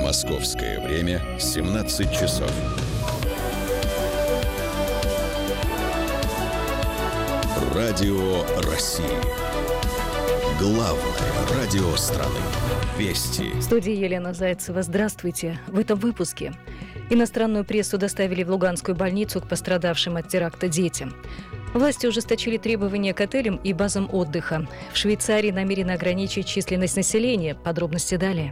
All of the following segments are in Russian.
Московское время 17 часов. Радио России. Главное радио страны. Вести. В студии Елена Зайцева. Здравствуйте. В этом выпуске. Иностранную прессу доставили в Луганскую больницу к пострадавшим от теракта детям. Власти ужесточили требования к отелям и базам отдыха. В Швейцарии намерены ограничить численность населения. Подробности далее.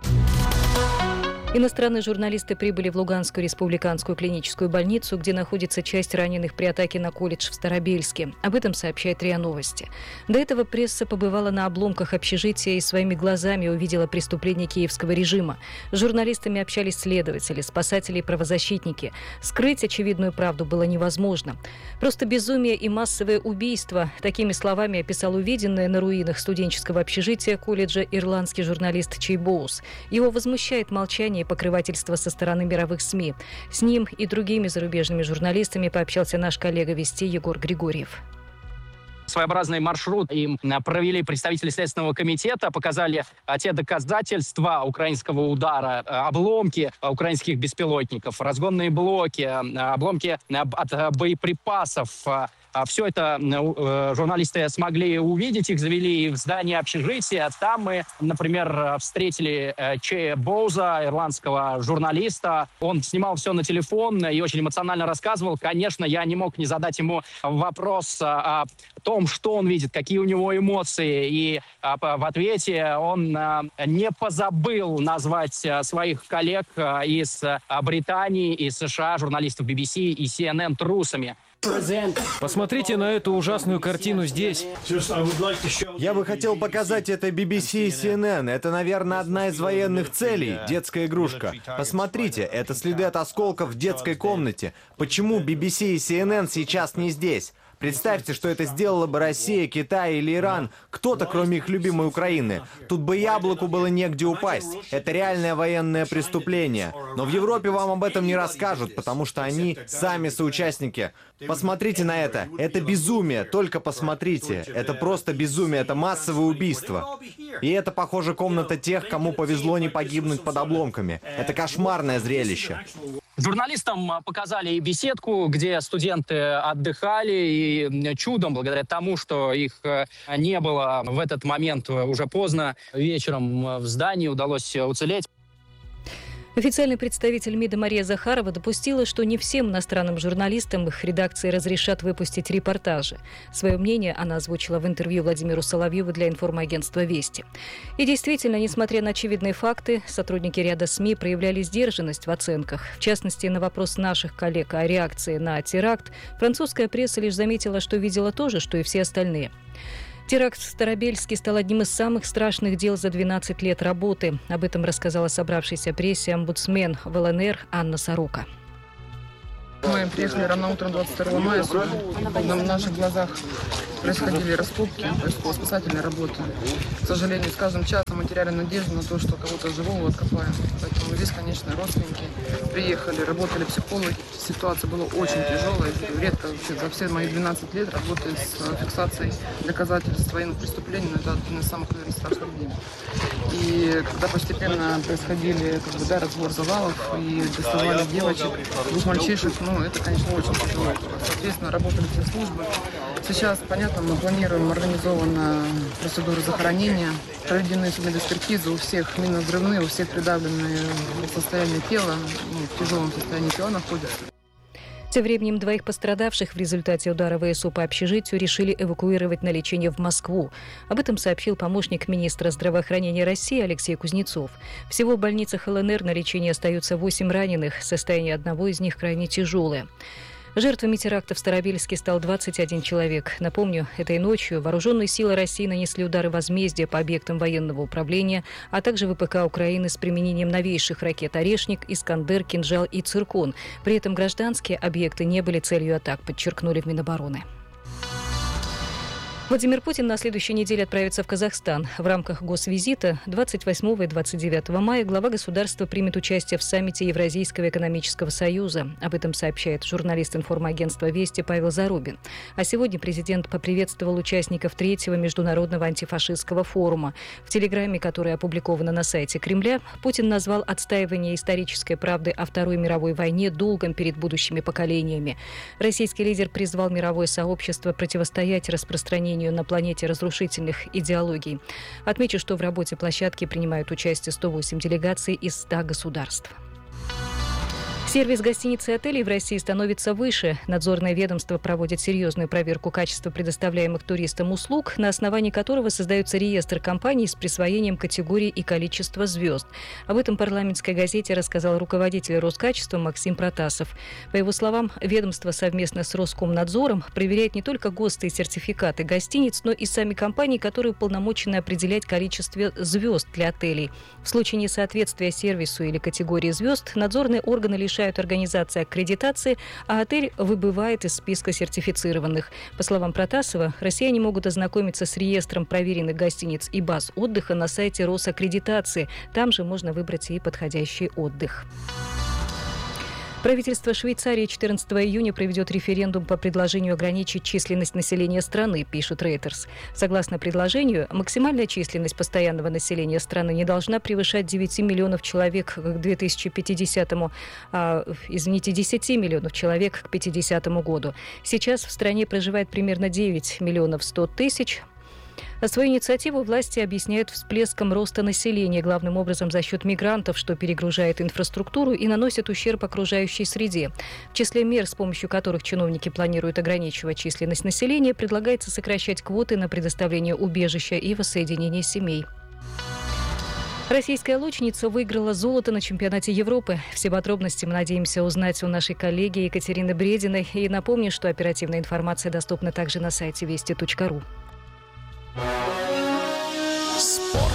Иностранные журналисты прибыли в Луганскую республиканскую клиническую больницу, где находится часть раненых при атаке на колледж в Старобельске. Об этом сообщает РИА Новости. До этого пресса побывала на обломках общежития и своими глазами увидела преступления киевского режима. С журналистами общались следователи, спасатели и правозащитники. Скрыть очевидную правду было невозможно. Просто безумие и массовое убийство. Такими словами описал увиденное на руинах студенческого общежития колледжа ирландский журналист Чей Боус. Его возмущает молчание и покрывательство со стороны мировых СМИ. С ним и другими зарубежными журналистами пообщался наш коллега Вести Егор Григорьев. Своеобразный маршрут им провели представители Следственного комитета, показали те доказательства украинского удара, обломки украинских беспилотников, разгонные блоки, обломки от боеприпасов. Все это журналисты смогли увидеть, их завели в здание общежития. Там мы, например, встретили Чея Боуза, ирландского журналиста. Он снимал все на телефон и очень эмоционально рассказывал. Конечно, я не мог не задать ему вопрос о том, что он видит, какие у него эмоции. И в ответе он не позабыл назвать своих коллег из Британии, из США, журналистов BBC и CNN трусами. Посмотрите на эту ужасную картину здесь. Я бы хотел показать это BBC и CNN. Это, наверное, одна из военных целей. Детская игрушка. Посмотрите, это следы от осколков в детской комнате. Почему BBC и CNN сейчас не здесь? Представьте, что это сделала бы Россия, Китай или Иран. Кто-то, кроме их любимой Украины. Тут бы яблоку было негде упасть. Это реальное военное преступление. Но в Европе вам об этом не расскажут, потому что они сами соучастники. Посмотрите на это. Это безумие. Только посмотрите. Это просто безумие. Это массовое убийство. И это, похоже, комната тех, кому повезло не погибнуть под обломками. Это кошмарное зрелище. Журналистам показали и беседку, где студенты отдыхали, и чудом, благодаря тому, что их не было в этот момент уже поздно вечером в здании, удалось уцелеть. Официальный представитель МИДа Мария Захарова допустила, что не всем иностранным журналистам их редакции разрешат выпустить репортажи. Свое мнение она озвучила в интервью Владимиру Соловьеву для информагентства «Вести». И действительно, несмотря на очевидные факты, сотрудники ряда СМИ проявляли сдержанность в оценках. В частности, на вопрос наших коллег о реакции на теракт, французская пресса лишь заметила, что видела то же, что и все остальные. Теракт в Старобельске стал одним из самых страшных дел за 12 лет работы. Об этом рассказала собравшейся прессе омбудсмен в ЛНР Анна Сорока. Мы приехали рано утром 22 мая сюда. На наших глазах происходили раскопки, происходила спасательная работа. К сожалению, с каждым часом мы теряли надежду на то, что кого-то живого откопаем. Поэтому здесь, конечно, родственники приехали, работали психологи. Ситуация была очень тяжелая. Редко вообще за все мои 12 лет работаю с фиксацией доказательств военных преступлений, но это один из самых, наверное, страшных дней. И когда постепенно происходили разбор завалов и доставали девочек, двух мальчишек, это, конечно, очень тяжело. Соответственно, работали все службы. Сейчас, понятно, мы планируем организованно процедуру захоронения. Проведены судмедэкспертизы, у всех минно-взрывные, у всех придавленные состояние тела, в тяжелом состоянии тела находятся. Тем временем двоих пострадавших в результате удара ВСУ по общежитию решили эвакуировать на лечение в Москву. Об этом сообщил помощник министра здравоохранения России Алексей Кузнецов. Всего в больницах ЛНР на лечении остаются 8 раненых. Состояние одного из них крайне тяжелое. Жертвами теракта в Старобельске стал 21 человек. Напомню, этой ночью вооруженные силы России нанесли удары возмездия по объектам военного управления, а также ВПК Украины с применением новейших ракет «Орешник», «Искандер», «Кинжал» и «Циркон». При этом гражданские объекты не были целью атак, подчеркнули в Минобороны. Владимир Путин на следующей неделе отправится в Казахстан. В рамках госвизита 28 и 29 мая глава государства примет участие в саммите Евразийского экономического союза. Об этом сообщает журналист информагентства «Вести» Павел Зарубин. А сегодня президент поприветствовал участников третьего международного антифашистского форума. В телеграмме, которая опубликована на сайте Кремля, Путин назвал отстаивание исторической правды о Второй мировой войне долгом перед будущими поколениями. Российский лидер призвал мировое сообщество противостоять распространению на планете разрушительных идеологий. Отмечу, что в работе площадки принимают участие 108 делегаций из 100 государств. Сервис гостиниц и отелей в России становится выше. Надзорное ведомство проводит серьезную проверку качества предоставляемых туристам услуг, на основании которого создается реестр компаний с присвоением категории и количества звезд. Об этом парламентской газете рассказал руководитель Роскачества Максим Протасов. По его словам, ведомство совместно с Роскомнадзором проверяет не только ГОСТы и сертификаты гостиниц, но и сами компании, которые уполномочены определять количество звезд для отелей. В случае несоответствия сервису или категории звезд надзорные органы лишают организации аккредитации, а отель выбывает из списка сертифицированных. По словам Протасова, россияне могут ознакомиться с реестром проверенных гостиниц и баз отдыха на сайте Росаккредитации. Там же можно выбрать и подходящий отдых. Правительство Швейцарии 14 июня проведет референдум по предложению ограничить численность населения страны, пишет Reuters. Согласно предложению, максимальная численность постоянного населения страны не должна превышать 9 миллионов человек к 2050-му, 10 миллионов человек к 50 году. Сейчас в стране проживает примерно 9 миллионов 100 тысяч. Свою инициативу власти объясняют всплеском роста населения, главным образом за счет мигрантов, что перегружает инфраструктуру и наносит ущерб окружающей среде. В числе мер, с помощью которых чиновники планируют ограничивать численность населения, предлагается сокращать квоты на предоставление убежища и воссоединение семей. Российская лучница выиграла золото на чемпионате Европы. Все подробности мы надеемся узнать у нашей коллеги Екатерины Брединой. И напомню, что оперативная информация доступна также на сайте вести.ру. Спорт.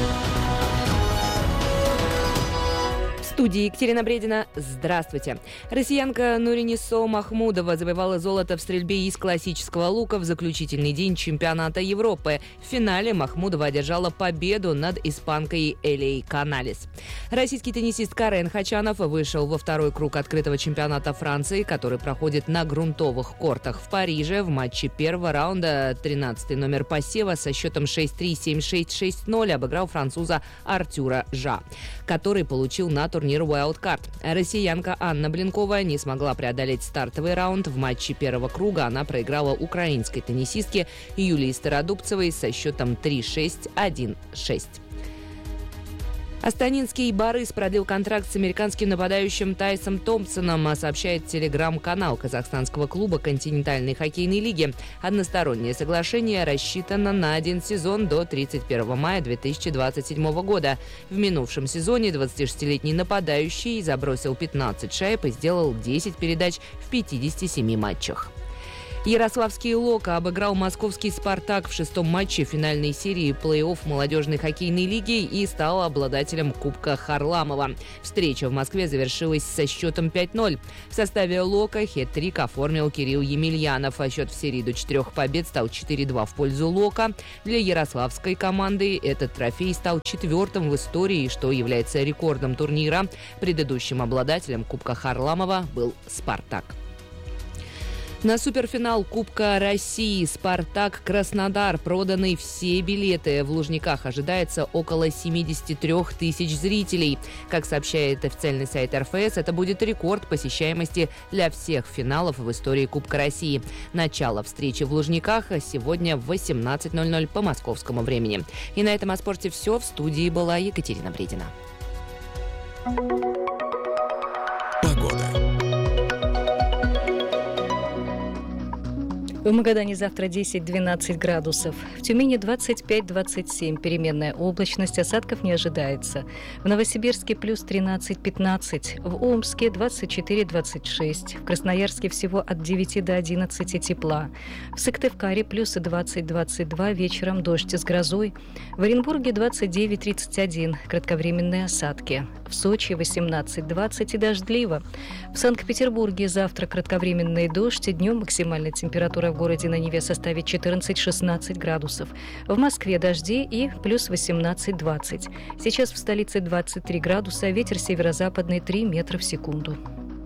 В студии Екатерина Бредина. Здравствуйте. Россиянка Нуринисо Махмудова завоевала золото в стрельбе из классического лука в заключительный день чемпионата Европы. В финале Махмудова одержала победу над испанкой Элей Каналес. Российский теннисист Карен Хачанов вышел во второй круг открытого чемпионата Франции, который проходит на грунтовых кортах в Париже. В матче первого раунда 13-й номер посева со счетом 6-3, 7-6, 6-0 обыграл француза Артюра Жа, который получил на турнир Wildcard. Россиянка Анна Блинкова не смогла преодолеть стартовый раунд. В матче первого круга она проиграла украинской теннисистке Юлии Стародубцевой со счетом 3-6, 1-6. Астанинский Борис продлил контракт с американским нападающим Тайсом Томпсоном, сообщает телеграм-канал казахстанского клуба континентальной хоккейной лиги. Одностороннее соглашение рассчитано на один сезон до 31 мая 2027 года. В минувшем сезоне 26-летний нападающий забросил 15 шайб и сделал 10 передач в 57 матчах. Ярославский «Лока» обыграл московский «Спартак» в шестом матче финальной серии плей-офф молодежной хоккейной лиги и стал обладателем Кубка Харламова. Встреча в Москве завершилась со счетом 5-0. В составе «Лока» хет-трик оформил Кирилл Емельянов, а счет в серии до 4 побед стал 4-2 в пользу «Лока». Для ярославской команды этот трофей стал четвертым в истории, что является рекордом турнира. Предыдущим обладателем Кубка Харламова был «Спартак». На суперфинал Кубка России «Спартак-Краснодар» проданы все билеты. В Лужниках ожидается около 73 тысяч зрителей. Как сообщает официальный сайт РФС, это будет рекорд посещаемости для всех финалов в истории Кубка России. Начало встречи в Лужниках сегодня в 18:00 по московскому времени. И на этом о спорте все. В студии была Екатерина Бредина. В Магадане завтра 10-12 градусов. В Тюмени 25-27. Переменная облачность, осадков не ожидается. В Новосибирске плюс 13-15. В Омске 24-26. В Красноярске всего от 9 до 11 тепла. В Сыктывкаре плюс 20-22. Вечером дождь с грозой. В Оренбурге 29-31. Кратковременные осадки. В в Сочи 18-20 и дождливо. В Санкт-Петербурге завтра кратковременный дождь, и днем максимальная температура в городе на Неве составит 14-16 градусов. В Москве дожди и плюс 18-20. Сейчас в столице 23 градуса, ветер северо-западный 3 метра в секунду.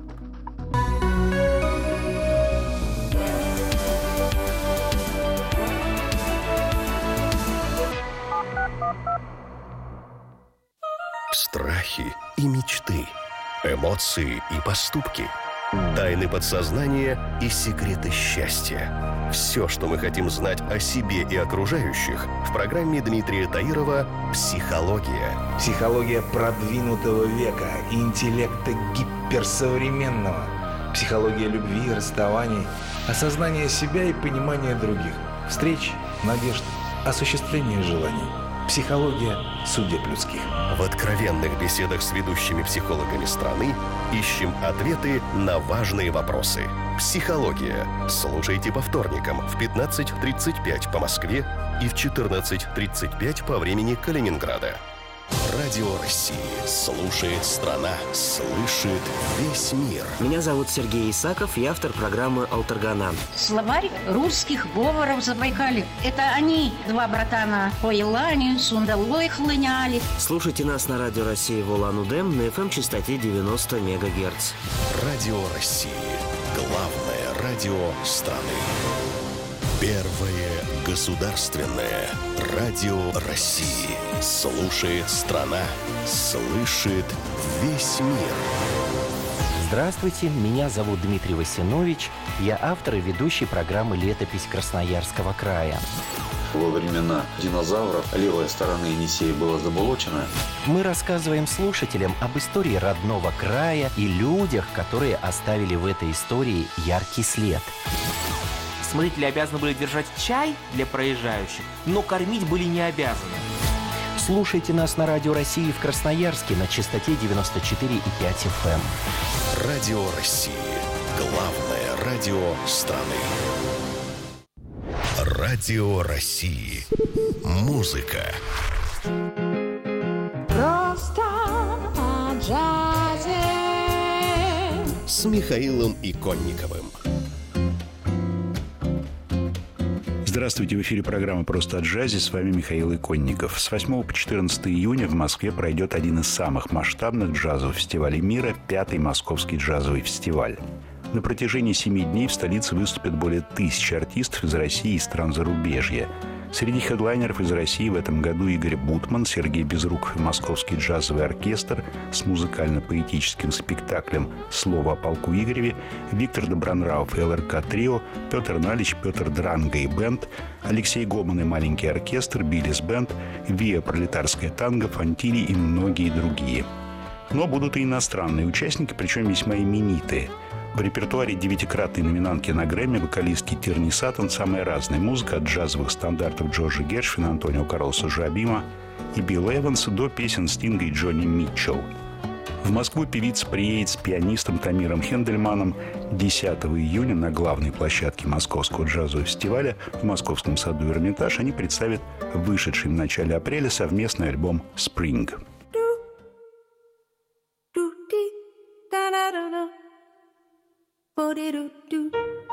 Страхи и мечты, эмоции и поступки, тайны подсознания и секреты счастья. Все, что мы хотим знать о себе и окружающих, в программе Дмитрия Таирова «Психология». Психология продвинутого века и интеллекта гиперсовременного. Психология любви, расставаний, осознания себя и понимания других. Встреч, надежд, осуществления желаний. Психология судеб людских. В откровенных беседах с ведущими психологами страны ищем ответы на важные вопросы. «Психология». Слушайте по вторникам в 15:35 по Москве и в 14:35 по времени Калининграда. Радио России. Слушает страна. Слышит весь мир. Меня зовут Сергей Исаков, я автор программы «Алтаргана». Словарь русских говоров Забайкалья. Это они, два братана, по Елане, Сундалой хлыняли. Слушайте нас на Радио России в Улан-Удэ на FM-частоте 90 МГц. Радио России. Главное радио страны. Первое государственное радио России. Слушает страна, слышит весь мир. Здравствуйте, меня зовут Дмитрий Васинович. Я автор и ведущий программы «Летопись Красноярского края». Во времена динозавров левая сторона Енисея была заболочена. Мы рассказываем слушателям об истории родного края и людях, которые оставили в этой истории яркий след. Смотрители обязаны были держать чай для проезжающих, но кормить были не обязаны. Слушайте нас на Радио России в Красноярске на частоте 94,5 FM. Радио России. Главное радио страны. Радио России. Музыка. Просто о джазе. С Михаилом Иконниковым. Здравствуйте, в эфире программа «Просто о джазе», с вами Михаил Иконников. С 8 по 14 июня в Москве пройдет один из самых масштабных джазовых фестивалей мира – 5-й Московский джазовый фестиваль. На протяжении 7 дней в столице выступят более 1000 артистов из России и стран зарубежья. Среди хедлайнеров из России в этом году Игорь Бутман, Сергей Безруков и Московский джазовый оркестр с музыкально-поэтическим спектаклем «Слово о полку Игореве», Виктор Добронравов и ЛРК Трио, Петр Налич, Петр Дранго и бенд, Алексей Гоман и маленький оркестр, Биллис бенд, Виа пролетарская танго, Фантили и многие другие. Но будут и иностранные участники, причем весьма именитые. В репертуаре 9-кратной номинантки на Грэмми, вокалистки Тирни Саттон, самая разная музыка от джазовых стандартов Джорджа Гершвина, Антонио Карлоса Жобима и Билла Эванса до песен Стинга и Джонни Митчелл. В Москву певица приедет с пианистом Тамиром Хендельманом 10 июня на главной площадке Московского джазового фестиваля в Московском саду Эрмитаж. Они представят вышедший в начале апреля совместный альбом «Spring». Do-dee-da-da-da-da. Bo-dee-doo-doo.